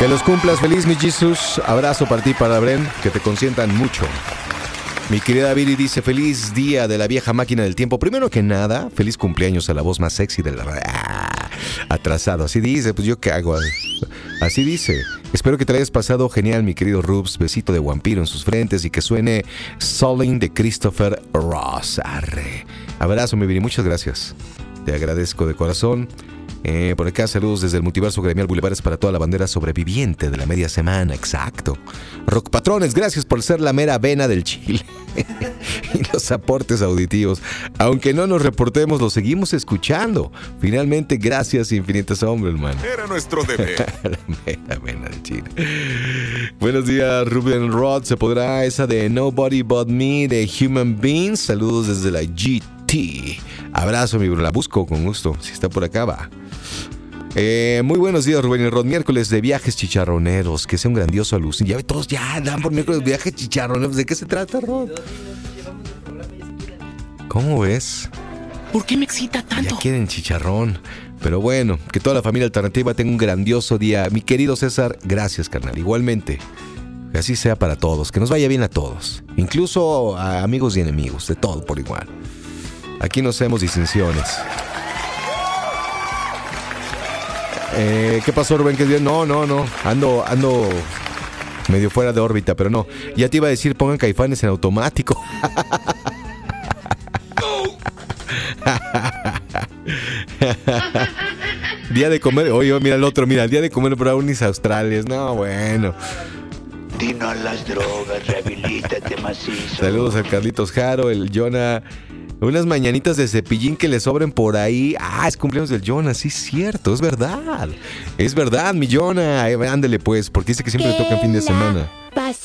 Que los cumplas feliz, mi Jesus. Abrazo para ti, para Bren, que te consientan mucho. Mi querida Viri dice, feliz día de la vieja máquina del tiempo. Primero que nada, feliz cumpleaños a la voz más sexy de la radio. Atrasado, así dice, pues yo qué hago. Así dice. Espero que te la hayas pasado genial, mi querido Rubs. Besito de vampiro en sus frentes y que suene Soling de Christopher Ross. Arre. Abrazo, mi Viri, muchas gracias. Te agradezco de corazón. Por acá, saludos desde el Multiverso Gremial Bulevares para toda la bandera sobreviviente de la media semana, exacto. Rock Patrones, gracias por ser la mera vena del chile. Y los aportes auditivos. Aunque no nos reportemos, los seguimos escuchando. Finalmente, gracias infinitas, hombre, hermano. Era nuestro deber. La mera vena del chile. Buenos días, Ruben Rod. ¿Se podrá esa de Nobody But Me de Human Beings? Saludos desde la GT. Abrazo, mi bro. La busco con gusto. Si está por acá, va. Muy buenos días, Rubén y Rod. Miércoles de viajes chicharroneros. Que sea un grandioso alucin. Ya ve, todos ya dan por miércoles de viajes chicharroneros. ¿De qué se trata, Rod? ¿Cómo ves? ¿Por qué me excita tanto? Ya quieren chicharrón. Pero bueno, que toda la familia alternativa tenga un grandioso día. Mi querido César, gracias, carnal. Igualmente. Que así sea para todos. Que nos vaya bien a todos. Incluso a amigos y enemigos. De todo por igual. Aquí no hacemos distinciones. ¿Qué pasó, Rubén? ¿Qué día? No. Ando medio fuera de órbita, pero no. Ya te iba a decir, pongan Caifanes en automático. Día de comer. Oye, mira el otro, mira, día de comer brownies australes. No, bueno. Dino a las drogas, rehabilítate macizo. Saludos a Carlitos Jaro, el Jonah. Unas mañanitas de Cepillín que le sobren por ahí. Ah, es cumpleaños del Jonah, sí es cierto, es verdad. Es verdad, mi Jonah. Ándele pues, porque dice que siempre le toca en fin de semana.